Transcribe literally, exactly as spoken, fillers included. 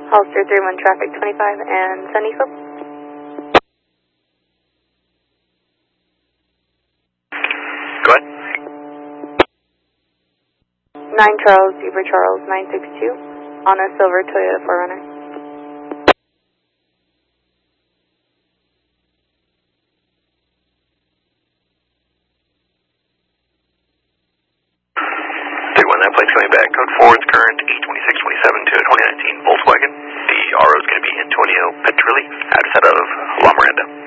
Holster three one traffic twenty-five and Sunny Hope. Go ahead. nine Charles, Zebra Charles, nine six two, on a silver Toyota four runner. three one, that plate's coming back. Code four, it's current eight twenty-six twenty-seven to a twenty nineteen Volkswagen. The R O is going to be Antonio Petrilli, outside of La Miranda.